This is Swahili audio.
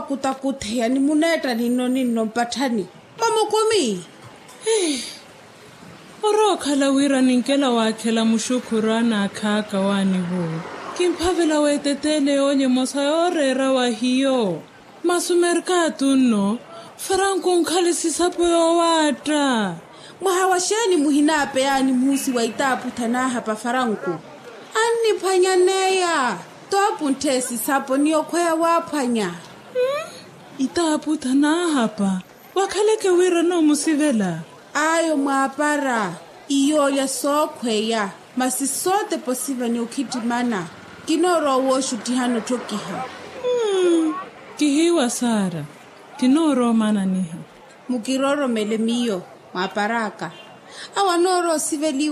kutakuthe yani muneta nino mpathani pamokomi Oroka la wira ninkela wakela mushukurana akaka wani bo kimphavela wetetele onye mosayore wa hiyo masumerka tunno Franco nkhalisisisapo yowata mwahawasheni muhinape yani musi waitapu tanaha pa Franco ani phanyaneya topu ntesi sapo niyokhwaya waphwanya itapu tanaha pa wakhaleke wira no musivela ayo mwapara iyo ya sokhweya masisote posiva ni ukhitimana kinoro woshu tihano tokiha kihiwa Sara kinoro mana niha mukiroro mele miyo mwaparaka awanoro siveli